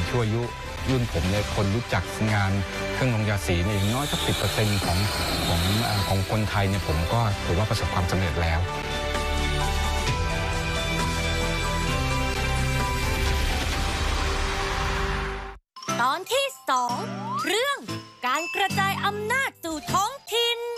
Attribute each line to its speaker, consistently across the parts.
Speaker 1: ช่วอายุรุ่นผมเนี่ยคนรู้จักงานเครื่องลงยาสีเนี่ยอย่างน้อยสัก10%ของคนไทยเนี่ยผมก็ถือว่าประสบความสำเร็จแล้ว
Speaker 2: ตอนที่2เรื่องการกระจายอำนาจสู่ท้องถิ่น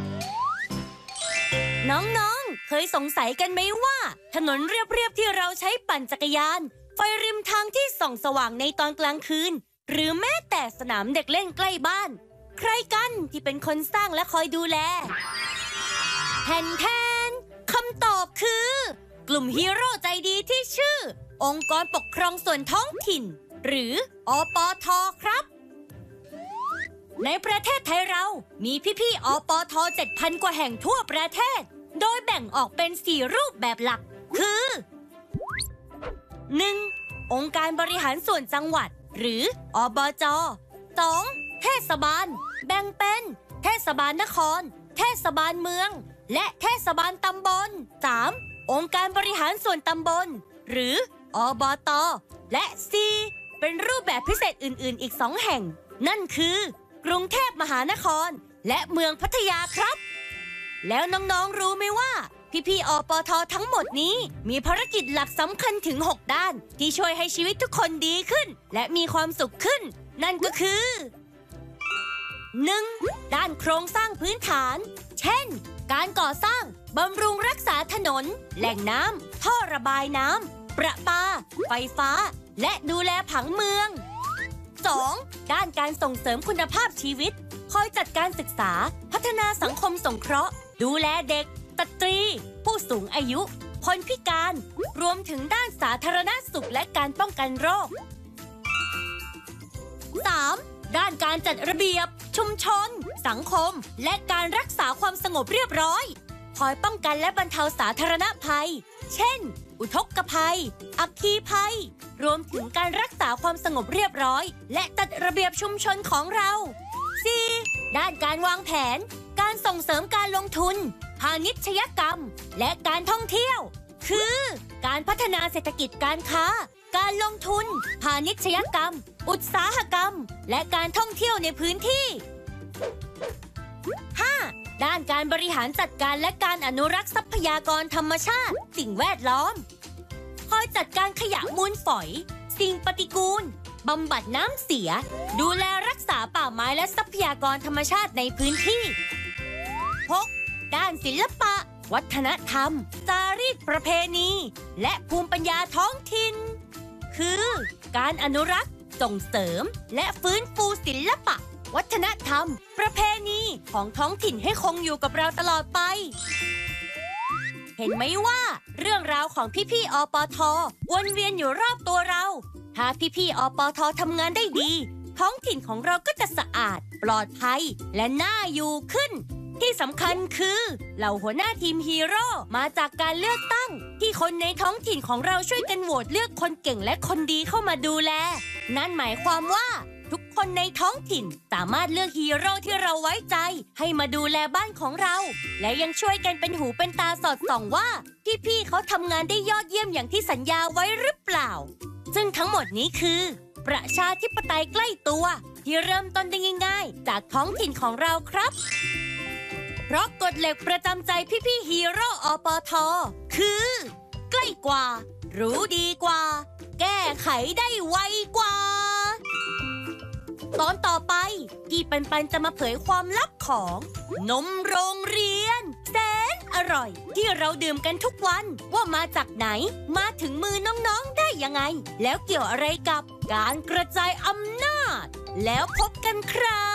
Speaker 2: น้องๆเคยสงสัยกันไหมว่าถนนเรียบๆที่เราใช้ปั่นจักรยานไฟริมทางที่ส่องสว่างในตอนกลางคืนหรือแม้แต่สนามเด็กเล่นใกล้บ้านใครกันที่เป็นคนสร้างและคอยดูแลแทนคำตอบคือกลุ่มฮีโร่ใจดีที่ชื่อองค์กรปกครองส่วนท้องถิ่นหรืออปท.ครับในประเทศไทยเรามีพี่ๆอปท. 7,000 กว่าแห่งทั่วประเทศโดยแบ่งออกเป็น4รูปแบบหลักคือ 1. องค์การบริหารส่วนจังหวัดหรืออบจ. 2. เทศบาลแบ่งเป็นเทศบาลนครเทศบาลเมืองและเทศบาลตำบล 3. องค์การบริหารส่วนตำบลหรืออบต. และ 4. เป็นรูปแบบพิเศษอื่นๆอีก2แห่งนั่นคือกรุงเทพมหานครและเมืองพัทยาครับแล้วน้องๆรู้ไหมว่าพี่ๆอปท.ทั้งหมดนี้มีภารกิจหลักสำคัญถึง6ด้านที่ช่วยให้ชีวิตทุกคนดีขึ้นและมีความสุขขึ้นนั่นก็คือ 1. ด้านโครงสร้างพื้นฐานเช่นการก่อสร้างบำรุงรักษาถนนแหล่งน้ำท่อระบายน้ำประปาไฟฟ้าและดูแลผังเมือง 2. ด้านการส่งเสริมคุณภาพชีวิตคอยจัดการศึกษาพัฒนาสังคมสงเคราะห์ดูแลเด็กสตรีผู้สูงอายุคนพิการรวมถึงด้านสาธารณสุขและการป้องกันโรค 3. ด้านการจัดระเบียบชุมชนสังคมและการรักษาความสงบเรียบร้อยคอยป้องกันและบรรเทาสาธารณภัยเช่นอุทกภัยอัคคีภัยรวมถึงการรักษาความสงบเรียบร้อยและจัดระเบียบชุมชนของเรา 4. ด้านการวางแผนการส่งเสริมการลงทุนพาณิชยกรรมและการท่องเที่ยวคือการพัฒนาเศรษฐกิจการค้าการลงทุนพาณิชยกรรมอุตสาหกรรมและการท่องเที่ยวในพื้นที่ 5. ด้านการบริหารจัดการและการอนุรักษ์ทรัพยากรธรรมชาติสิ่งแวดล้อมคอยจัดการขยะมูลฝอยสิ่งปฏิกูลบำบัดน้ำเสียดูแลรักษาป่าไม้และทรัพยากรธรรมชาติในพื้นที่ 6. ด้านศิลปะวัฒนธรรมจารีตประเพณีและภูมิปัญญาท้องถิ่นคือการอนุรักษ์ส่งเสริมและฟื้นฟูศิลปะวัฒนธรรมประเพณีของท้องถิ่นให้คงอยู่กับเราตลอดไปเห็นไหมว่าเรื่องราวของพี่ๆอปท.วนเวียนอยู่รอบตัวเราถ้าพี่ๆอปท.ทำงานได้ดีท้องถิ่นของเราก็จะสะอาดปลอดภัยและน่าอยู่ขึ้นที่สำคัญคือเหล่าหัวหน้าทีมฮีโร่มาจากการเลือกตั้งที่คนในท้องถิ่นของเราช่วยกันโหวตเลือกคนเก่งและคนดีเข้ามาดูแลนั่นหมายความว่าทุกคนในท้องถิ่นสามารถเลือกฮีโร่ที่เราไว้ใจให้มาดูแลบ้านของเราและยังช่วยกันเป็นหูเป็นตาสอดส่องว่าพี่ๆเขาทำงานได้ยอดเยี่ยมอย่างที่สัญญาไว้หรือเปล่าซึ่งทั้งหมดนี้คือประชาธิปไตยใกล้ตัวที่เริ่มต้นได้ง่ายๆจากท้องถิ่นของเราครับเพราะกฎเหล็กประจำใจพี่ๆฮีโร่อปท.คือใกล้กว่ารู้ดีกว่าแก้ไขได้ไวกว่าตอนต่อไปพี่ปันจะมาเผยความลับของนมโรงเรียนแสนอร่อยที่เราดื่มกันทุกวันว่ามาจากไหนมาถึงมือน้องๆได้ยังไงแล้วเกี่ยวอะไรกับการกระจายอำนาจแล้วพบกันครับ